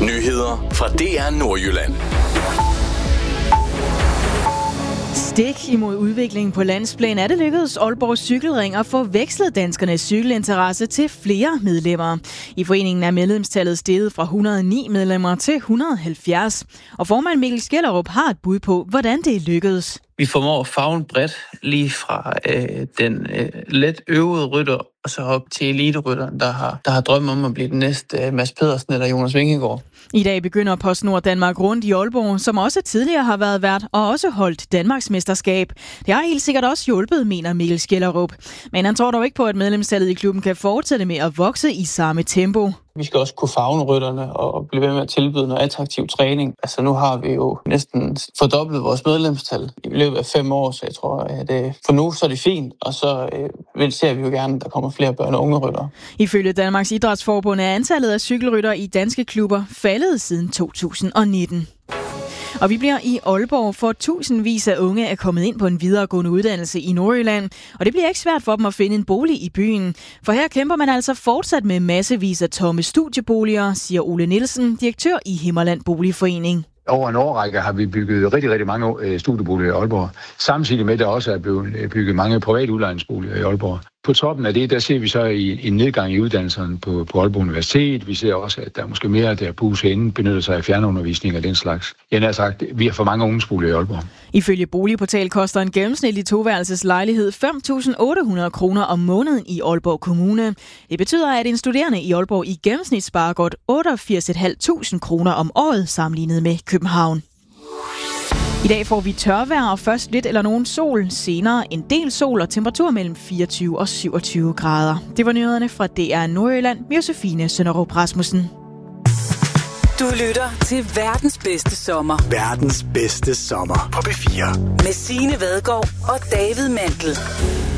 Nyheder fra DR Nordjylland. Stik imod udviklingen på landsplan er det lykkedes Aalborg Cykelring at få vekslet danskernes cykelinteresse til flere medlemmer. I foreningen er medlemstallet steget fra 109 medlemmer til 170. Og formand Mikkel Skjellerup har et bud på, hvordan det er lykkedes. Vi formår at favne bredt lige fra den let øvede rytter og så op til eliterytteren, der har drømme om at blive den næste Mads Pedersen eller Jonas Vingegaard. I dag begynder PostNord Danmark rundt i Aalborg, som også tidligere har været vært og også holdt Danmarks mesterskab. Det har helt sikkert også hjulpet, mener Mikkel Skjellerup. Men han tror dog ikke på, at medlemstallet i klubben kan fortsætte med at vokse i samme tempo. Vi skal også kunne favne rytterne og blive ved med at tilbyde noget attraktiv træning. Altså nu har vi jo næsten fordoblet vores medlemstal i løbet af 5 år, så jeg tror, at for nu så er det fint, og så ser vi jo gerne, at der kommer flere børn og unge ryttere. Ifølge Danmarks Idrætsforbund er antallet af cykelrytter i danske klubber faldet siden 2019. Og vi bliver i Aalborg, for tusindvis af unge er kommet ind på en videregående uddannelse i Nordjylland. Og det bliver ikke svært for dem at finde en bolig i byen. For her kæmper man altså fortsat med massevis af tomme studieboliger, siger Ole Nielsen, direktør i Himmerland Boligforening. Over en årrække har vi bygget rigtig mange studieboliger i Aalborg. Samtidig med, at der også er blevet bygget mange private udlejningsboliger i Aalborg. På toppen af det, der ser vi så en nedgang i uddannelserne på Aalborg Universitet. Vi ser også, at der er måske mere, der bus herinde benytter sig af fjernundervisning og den slags. Jeg har sagt, vi har for mange ungdomsboliger i Aalborg. Ifølge Boligportal koster en gennemsnitlig toværelses lejlighed 5.800 kroner om måneden i Aalborg Kommune. Det betyder, at en studerende i Aalborg i gennemsnit sparer godt 88.500 kroner om året sammenlignet med København. I dag får vi tørvejr og først lidt eller nogen sol, senere en del sol og temperatur mellem 24 og 27 grader. Det var nyhederne fra DR Nordjylland med Josefine Sønderup Rasmussen. Du lytter til verdens bedste sommer. Verdens bedste sommer på P4. Med Signe Vadgaard og David Mandel.